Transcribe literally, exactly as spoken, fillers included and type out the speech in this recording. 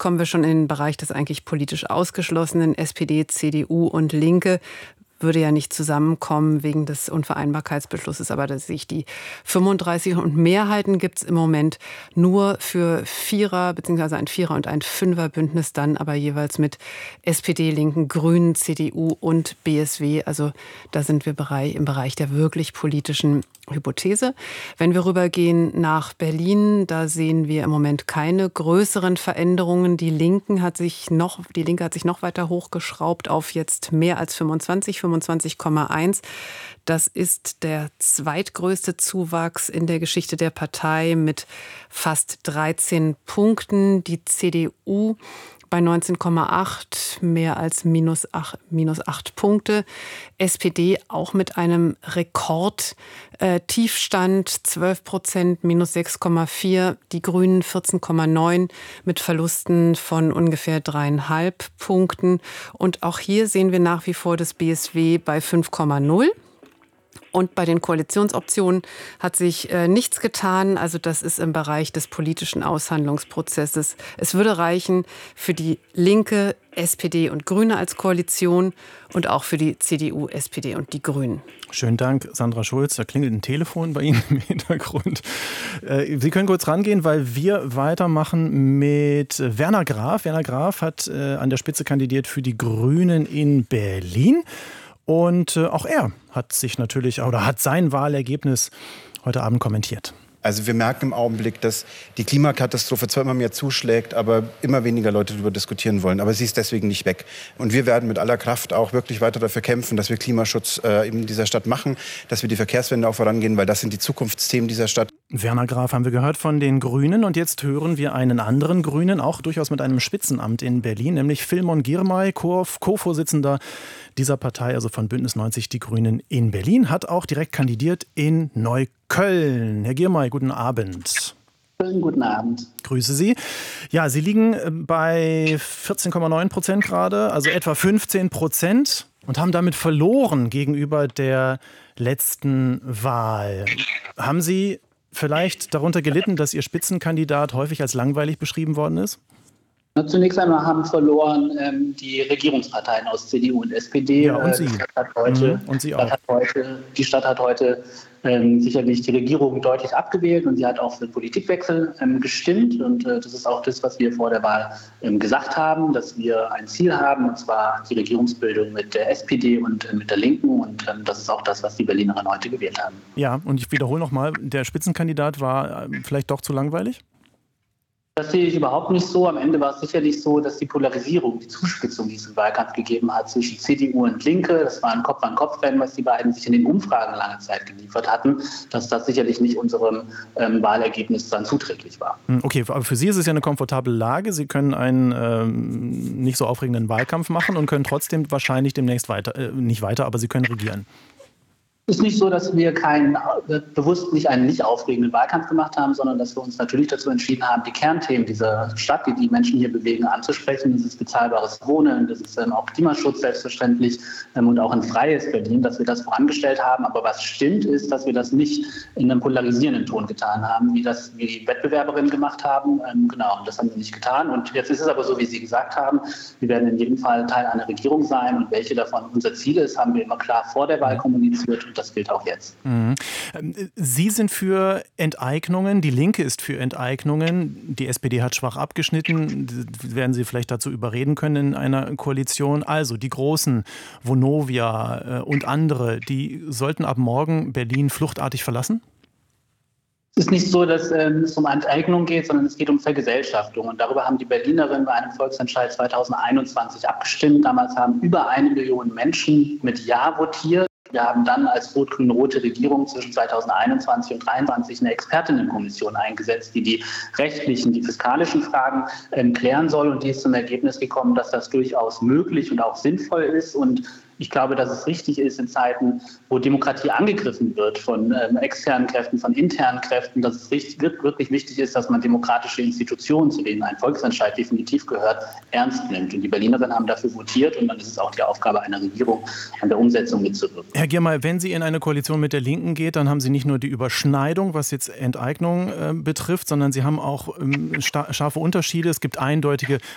kommen wir schon in den Bereich des eigentlich politisch Ausgeschlossenen. S P D, C D U und Linke würde ja nicht zusammenkommen wegen des Unvereinbarkeitsbeschlusses. Aber da sehe ich die fünfunddreißig und Mehrheiten gibt es im Moment nur für Vierer, beziehungsweise ein Vierer- und ein Fünfer-Bündnis, dann aber jeweils mit S P D, Linken, Grünen, C D U und B S W. Also da sind wir im Bereich der wirklich politischen Hypothese. Wenn wir rübergehen nach Berlin, da sehen wir im Moment keine größeren Veränderungen. Die Linken hat sich noch, die Linke hat sich noch weiter hochgeschraubt auf jetzt mehr als fünfundzwanzig, fünfundzwanzig Komma eins. Das ist der zweitgrößte Zuwachs in der Geschichte der Partei mit fast dreizehn Punkten. Die C D U bei neunzehn Komma acht, mehr als minus acht, minus acht Punkte. S P D auch mit einem Rekordtiefstand, äh, zwölf Prozent, minus sechs Komma vier. Die Grünen vierzehn Komma neun mit Verlusten von ungefähr dreieinhalb Punkten. Und auch hier sehen wir nach wie vor das B S W bei fünf Komma null. Und bei den Koalitionsoptionen hat sich äh, nichts getan. Also das ist im Bereich des politischen Aushandlungsprozesses. Es würde reichen für die Linke, S P D und Grüne als Koalition und auch für die C D U, S P D und die Grünen. Schönen Dank, Sandra Schulz. Da klingelt ein Telefon bei Ihnen im Hintergrund. Äh, Sie können kurz rangehen, weil wir weitermachen mit Werner Graf. Werner Graf hat äh, an der Spitze kandidiert für die Grünen in Berlin. Und äh, auch er hat sich natürlich oder hat sein Wahlergebnis heute Abend kommentiert. Also wir merken im Augenblick, dass die Klimakatastrophe zwar immer mehr zuschlägt, aber immer weniger Leute darüber diskutieren wollen. Aber sie ist deswegen nicht weg. Und wir werden mit aller Kraft auch wirklich weiter dafür kämpfen, dass wir Klimaschutz äh, in dieser Stadt machen, dass wir die Verkehrswende auch vorangehen, weil das sind die Zukunftsthemen dieser Stadt. Werner Graf haben wir gehört von den Grünen. Und jetzt hören wir einen anderen Grünen, auch durchaus mit einem Spitzenamt in Berlin, nämlich Filmon Girmay, Co-Vorsitzender dieser Partei, also von Bündnis neunzig Die Grünen in Berlin, hat auch direkt kandidiert in Neukölln. Herr Girmay, guten Abend. Guten Abend. Grüße Sie. Ja, Sie liegen bei vierzehn Komma neun Prozent gerade, also etwa fünfzehn Prozent und haben damit verloren gegenüber der letzten Wahl. Haben Sie vielleicht darunter gelitten, dass Ihr Spitzenkandidat häufig als langweilig beschrieben worden ist? Zunächst einmal haben verloren ähm, die Regierungsparteien aus C D U und S P D. Ja, und Sie. Die Stadt hat heute, mhm. und Sie Stadt auch. Hat heute, die Stadt hat heute ähm, sicherlich die Regierung deutlich abgewählt und sie hat auch für Politikwechsel ähm, gestimmt. Und äh, das ist auch das, was wir vor der Wahl ähm, gesagt haben, dass wir ein Ziel haben, und zwar die Regierungsbildung mit der S P D und äh, mit der Linken. Und ähm, das ist auch das, was die Berlinerinnen heute gewählt haben. Ja, und ich wiederhole nochmal, der Spitzenkandidat war äh, vielleicht doch zu langweilig? Das sehe ich überhaupt nicht so. Am Ende war es sicherlich so, dass die Polarisierung, die Zuspitzung, die es im Wahlkampf gegeben hat zwischen C D U und Linke, das war ein Kopf-an-Kopf-Rennen, was die beiden sich in den Umfragen lange Zeit geliefert hatten, dass das sicherlich nicht unserem ähm, Wahlergebnis dann zuträglich war. Okay, aber für Sie ist es ja eine komfortable Lage. Sie können einen ähm, nicht so aufregenden Wahlkampf machen und können trotzdem wahrscheinlich demnächst weiter, äh, nicht weiter, aber Sie können regieren. Es ist nicht so, dass wir keinen, bewusst nicht einen nicht aufregenden Wahlkampf gemacht haben, sondern dass wir uns natürlich dazu entschieden haben, die Kernthemen dieser Stadt, die die Menschen hier bewegen, anzusprechen. Das ist bezahlbares Wohnen, das ist ähm, auch Klimaschutz selbstverständlich ähm, und auch ein freies Berlin, dass wir das vorangestellt haben. Aber was stimmt, ist, dass wir das nicht in einem polarisierenden Ton getan haben, wie das wie die Wettbewerberinnen gemacht haben. Ähm, genau, das haben wir nicht getan. Und jetzt ist es aber so, wie Sie gesagt haben, wir werden in jedem Fall Teil einer Regierung sein. Und welche davon unser Ziel ist, haben wir immer klar vor der Wahl kommuniziert. Das gilt auch jetzt. Sie sind für Enteignungen, die Linke ist für Enteignungen, die S P D hat schwach abgeschnitten, werden Sie vielleicht dazu überreden können in einer Koalition. Also die Großen, Vonovia und andere, die sollten ab morgen Berlin fluchtartig verlassen? Es ist nicht so, dass ähm, es um Enteignung geht, sondern es geht um Vergesellschaftung. Und darüber haben die Berlinerinnen bei einem Volksentscheid zweitausendeinundzwanzig abgestimmt. Damals haben über eine Million Menschen mit Ja votiert. Wir haben dann als rot-grün-rote Regierung zwischen zweitausendeinundzwanzig und zweitausenddreiundzwanzig eine Expertinnenkommission eingesetzt, die die rechtlichen, die fiskalischen Fragen ähm, klären soll. Und die ist zum Ergebnis gekommen, dass das durchaus möglich und auch sinnvoll ist. Und ich glaube, dass es richtig ist in Zeiten, wo Demokratie angegriffen wird von ähm, externen Kräften, von internen Kräften, dass es richtig, wirklich wichtig ist, dass man demokratische Institutionen, zu denen ein Volksentscheid definitiv gehört, ernst nimmt. Und die Berlinerinnen haben dafür votiert und dann ist es auch die Aufgabe einer Regierung, an der Umsetzung mitzuwirken. Herr Girmay, wenn Sie in eine Koalition mit der Linken geht, dann haben Sie nicht nur die Überschneidung, was jetzt Enteignung äh, betrifft, sondern Sie haben auch ähm, scharfe Unterschiede. Es gibt eindeutige